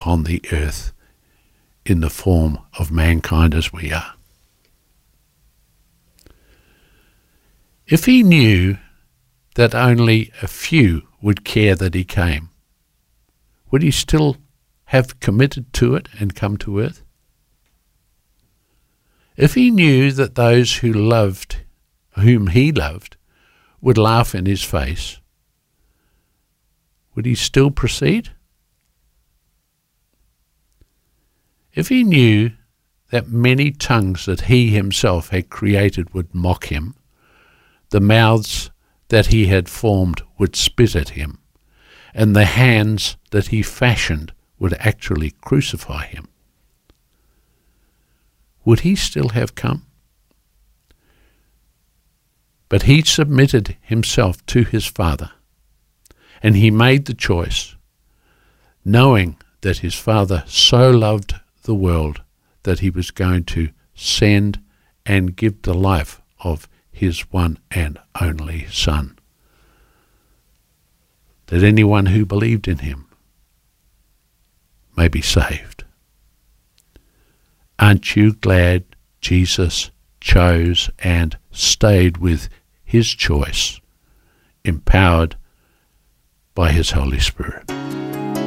on the earth in the form of mankind as we are. If he knew that only a few would care that he came, would he still have committed to it and come to earth? If he knew that those whom he loved, would laugh in his face, would he still proceed? If he knew that many tongues that he himself had created would mock him, the mouths that he had formed would spit at him, and the hands that he fashioned would actually crucify him, would he still have come? But he submitted himself to his Father, and he made the choice, knowing that his Father so loved the world that he was going to send and give the life of his one and only Son, that anyone who believed in him may be saved. Aren't you glad Jesus chose and stayed with his choice, empowered by his Holy Spirit?